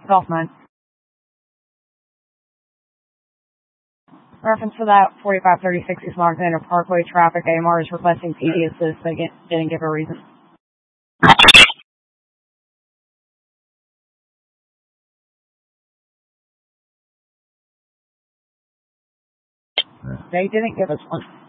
Golfman. Reference to that 4536 East Alexander Parkway traffic. AMR is requesting PD assist. They didn't give a reason. They didn't give us one.